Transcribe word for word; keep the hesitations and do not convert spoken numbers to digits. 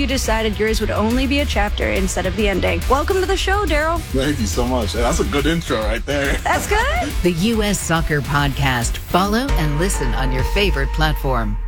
you decided yours would only be a chapter instead of the ending. Welcome to the show, Daryl. Thank you so much. That's a good intro right there. That's good. The U S Soccer Podcast. Follow and listen on your favorite platform.